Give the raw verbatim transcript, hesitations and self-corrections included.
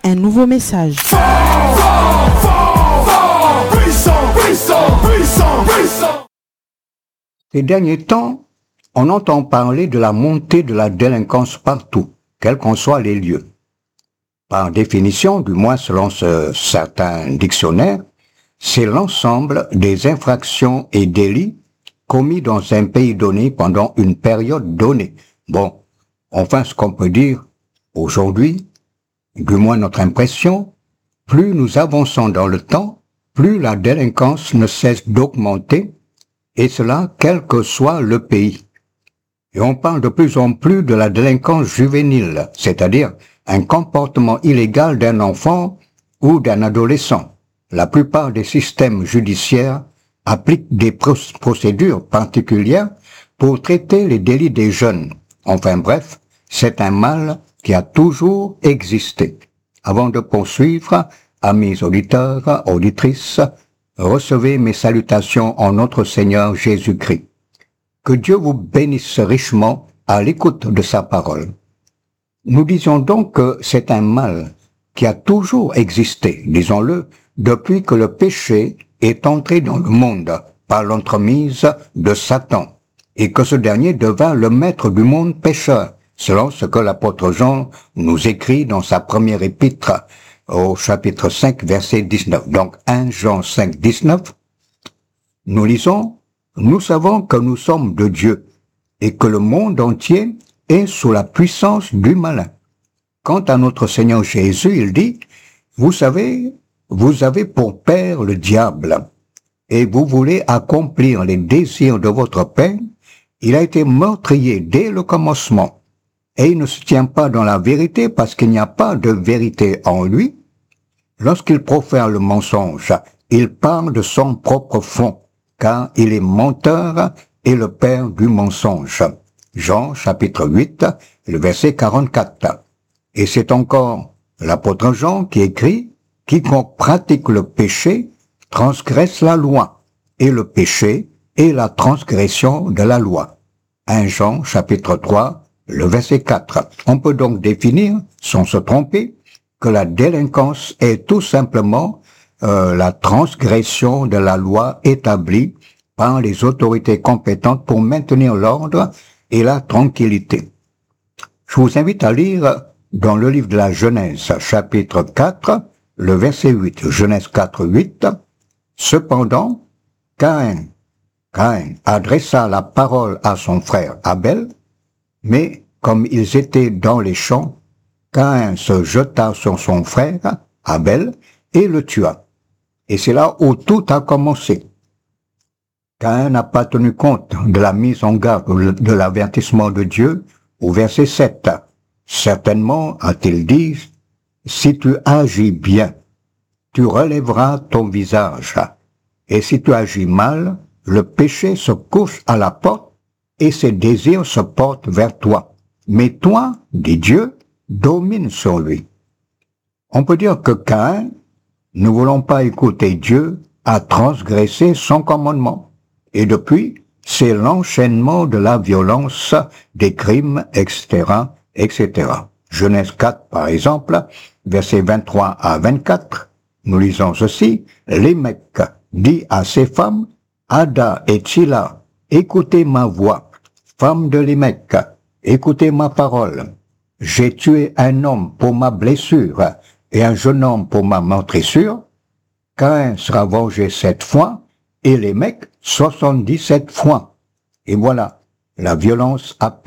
un nouveau message. Fort, fort, fort, fort, puissant, puissant, puissant, puissant. Ces derniers temps, on entend parler de la montée de la délinquance partout, quels qu'en soient les lieux. Par définition, du moins selon ce, certains dictionnaires, c'est l'ensemble des infractions et délits commis dans un pays donné pendant une période donnée. Bon, enfin ce qu'on peut dire aujourd'hui, du moins notre impression, plus nous avançons dans le temps, plus la délinquance ne cesse d'augmenter, et cela quel que soit le pays. Et on parle de plus en plus de la délinquance juvénile, c'est-à-dire un comportement illégal d'un enfant ou d'un adolescent. La plupart des systèmes judiciaires appliquent des procédures particulières pour traiter les délits des jeunes. Enfin bref, c'est un mal qui a toujours existé. Avant de poursuivre, amis auditeurs, auditrices, recevez mes salutations en notre Seigneur Jésus-Christ. Que Dieu vous bénisse richement à l'écoute de sa parole. Nous disons donc que c'est un mal qui a toujours existé, disons-le, depuis que le péché est entré dans le monde par l'entremise de Satan, et que ce dernier devint le maître du monde pécheur, selon ce que l'apôtre Jean nous écrit dans sa première épître au chapitre cinq, verset dix-neuf. Donc premier Jean cinq, dix-neuf, nous lisons « Nous savons que nous sommes de Dieu et que le monde entier est sous la puissance du malin. » Quant à notre Seigneur Jésus, il dit « Vous savez, vous avez pour père le diable, et vous voulez accomplir les désirs de votre père. Il a été meurtrier dès le commencement, et il ne se tient pas dans la vérité parce qu'il n'y a pas de vérité en lui. Lorsqu'il profère le mensonge, il parle de son propre fond, car il est menteur et le père du mensonge. » Jean chapitre huit, le verset quarante-quatre. Et c'est encore l'apôtre Jean qui écrit « Quiconque pratique le péché transgresse la loi, et le péché est la transgression de la loi. » premier Jean chapitre trois, le verset quatre. On peut donc définir, sans se tromper, que la délinquance est tout simplement euh, la transgression de la loi établie par les autorités compétentes pour maintenir l'ordre et la tranquillité. Je vous invite à lire dans le livre de la Genèse, chapitre quatre, le verset huit, Genèse quatre, huit, « Cependant, Caïn, Caïn adressa la parole à son frère Abel, mais comme ils étaient dans les champs, Caïn se jeta sur son frère Abel et le tua. » Et c'est là où tout a commencé. Caïn n'a pas tenu compte de la mise en garde de l'avertissement de Dieu au verset sept. « Certainement, a-t-il dit, si tu agis bien, tu relèveras ton visage, et si tu agis mal, le péché se couche à la porte, et ses désirs se portent vers toi. Mais toi, dit Dieu, domine sur lui. » On peut dire que Caïn, ne voulant pas écouter Dieu, a transgressé son commandement. Et depuis, c'est l'enchaînement de la violence, des crimes, et cetera, et cetera. Genèse quatre, par exemple, versets vingt-trois à vingt-quatre, nous lisons ceci, « Lémec dit à ses femmes, Ada et Tsila, écoutez ma voix, femmes de Lémec, écoutez ma parole. J'ai tué un homme pour ma blessure et un jeune homme pour ma meurtrissure. Caïn sera vengé sept fois et Lémec soixante-dix-sept fois. » Et voilà, la violence a